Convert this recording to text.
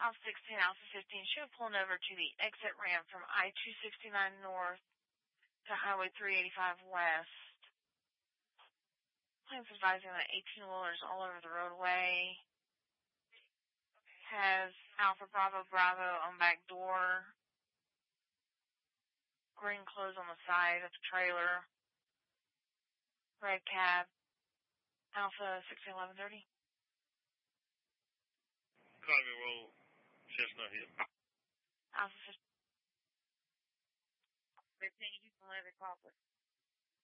Alpha 16, Alpha 15, show pulling over to the exit ramp from I-269 North to Highway 385 West. Plane's advising that 18-wheelers all over the roadway. Has Alpha Bravo Bravo on back door. Green clothes on the side of the trailer. Red cab. Alpha 161130. Copy, roll. Chestnut Hill. Alpha 15. Repeat, you can let it call, please.